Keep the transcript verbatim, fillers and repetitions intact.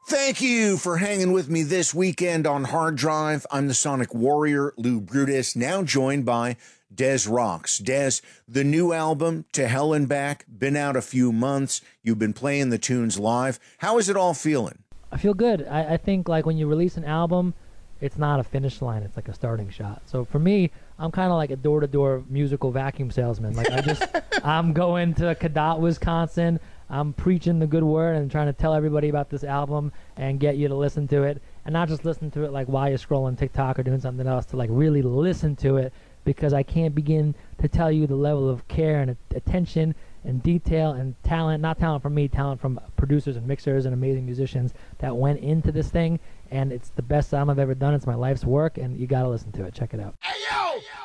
Thank you for hanging with me this weekend on Hard Drive. I'm the Sonic Warrior, Lou Brutus, now joined by Des Rocks. Des, the new album, To Hell and Back, been out a few months. You've been playing the tunes live. How is it all feeling? I feel good. I, I think like when you release an album, it's not a finish line. It's like a starting shot. So for me, I'm kind of like a door-to-door musical vacuum salesman. Like I just, I'm going to Cadott, Wisconsin. I'm preaching the good word and trying to tell everybody about this album and get you to listen to it, and not just listen to it like while you're scrolling TikTok or doing something else, to like really listen to it, because I can't begin to tell you the level of care and attention and detail and talent, not talent from me, talent from producers and mixers and amazing musicians that went into this thing. And it's the best album I've ever done. It's my life's work, and you got to listen to it. Check it out. Hey, yo! Hey, yo!